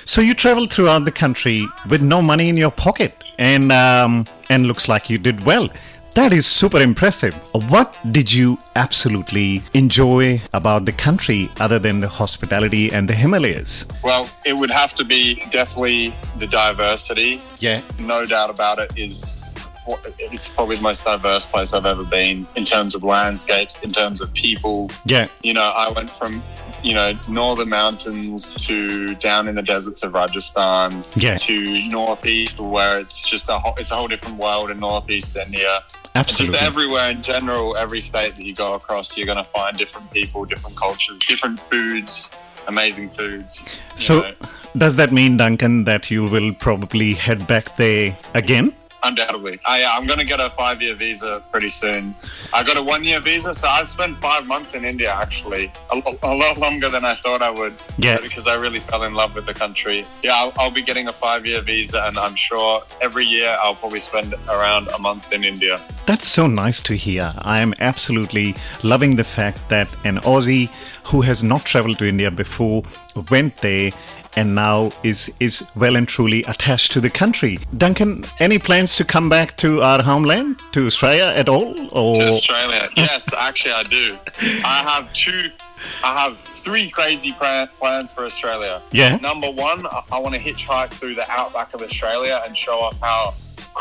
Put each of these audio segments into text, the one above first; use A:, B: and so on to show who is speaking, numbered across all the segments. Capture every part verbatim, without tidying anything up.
A: So you traveled throughout the country with no money in your pocket, and um, and looks like you did well. That is super impressive. What did you absolutely enjoy about the country other than the hospitality and the Himalayas?
B: Well, it would have to be definitely the diversity.
A: Yeah.
B: No doubt about it is it's probably the most diverse place I've ever been in terms of landscapes, in terms of people.
A: Yeah.
B: You know, I went from, you know, northern mountains to down in the deserts of Rajasthan
A: yeah.
B: to northeast where it's just a whole, it's a whole different world in northeast India.
A: Absolutely.
B: Just everywhere in general, every state that you go across, you're going to find different people, different cultures, different foods, amazing foods.
A: So
B: know.
A: Does that mean, Duncan, that you will probably head back there again?
B: Undoubtedly. I, I'm going to get a five-year visa pretty soon. I got a one-year visa, so I've spent five months in India, actually. A, lo- a lot longer than I thought I would.
A: Yeah.
B: Because I really fell in love with the country. Yeah, I'll, I'll be getting a five-year visa, and I'm sure every year I'll probably spend around a month in India.
A: That's so nice to hear. I am absolutely loving the fact that an Aussie who has not traveled to India before went there and now is is well and truly attached to the country. Duncan, any plans to come back to our homeland, to Australia at all? Or?
B: To Australia? Yes, actually I do. I have two, I have three crazy plans for Australia.
A: Yeah.
B: Number one, I, I want to hitchhike through the outback of Australia and show off how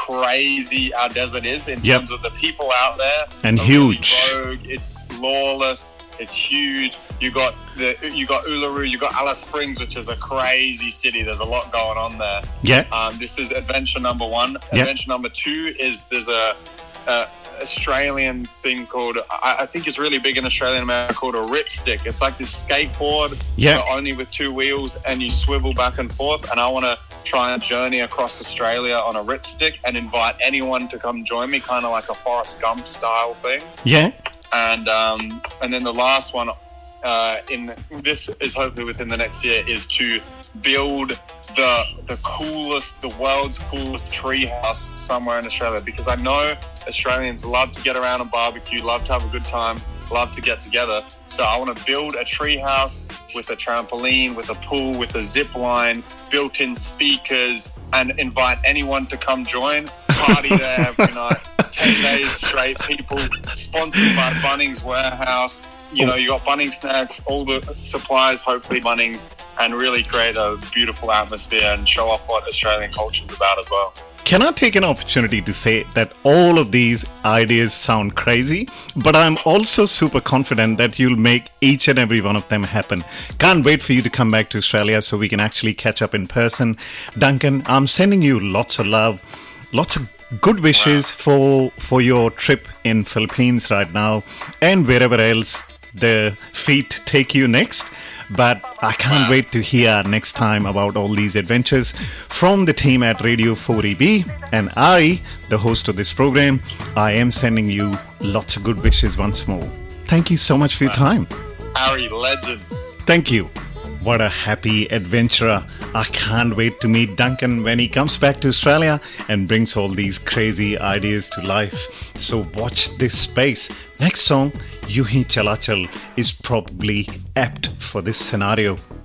B: crazy our desert is in
A: yep.
B: terms of the people out there.
A: And huge.
B: Really rogue, it's lawless. It's huge. You got the you got Uluru, you got Alice Springs, which is a crazy city. There's a lot going on there.
A: Yeah.
B: Um, this is adventure number one.
A: Yeah.
B: Adventure number two is there's a, a Australian thing called I, I think it's really big in Australia and America called a ripstick. It's like this skateboard,
A: yeah.
B: but only with two wheels, and you swivel back and forth. And I want to try and journey across Australia on a ripstick and invite anyone to come join me, kind of like a Forrest Gump style thing.
A: Yeah.
B: And um, and then the last one, uh, in this is hopefully within the next year, is to build the the coolest, the world's coolest treehouse somewhere in Australia. Because I know Australians love to get around and barbecue, love to have a good time, love to get together. So I want to build a treehouse with a trampoline, with a pool, with a zip line, built-in speakers, and invite anyone to come join. Party there every night. ten days straight, people sponsored by Bunnings Warehouse. You know, you got Bunnings snacks, all the suppliers, hopefully Bunnings, and really create a beautiful atmosphere and show off what Australian culture is about as well.
A: Can I take an opportunity to say that all of these ideas sound crazy, but I'm also super confident that you'll make each and every one of them happen. Can't wait for you to come back to Australia so we can actually catch up in person. Duncan, I'm sending you lots of love, lots of good wishes wow. for for your trip in Philippines right now and wherever else the feet take you next. But I can't wow. wait to hear next time about all these adventures from the team at Radio four E B. And I, the host of this program, I am sending you lots of good wishes once more. Thank you so much for your
B: wow.
A: time.
B: Harry, legend.
A: Thank you. What a happy adventurer. I can't wait to meet Duncan when he comes back to Australia and brings all these crazy ideas to life. So watch this space. Next song, Yuhi Chala Chal, is probably apt for this scenario.